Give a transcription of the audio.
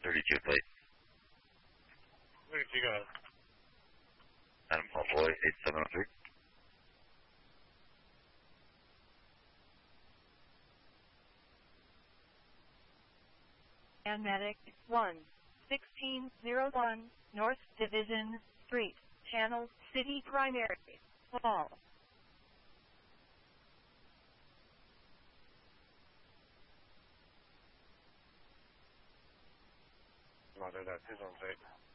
32 plate. 32 go ahead. Adam Paul Boy, 8703. And Medic 1, 1601, North Division Street, Channel City Primary, Hall. Roger that, 2 on 8.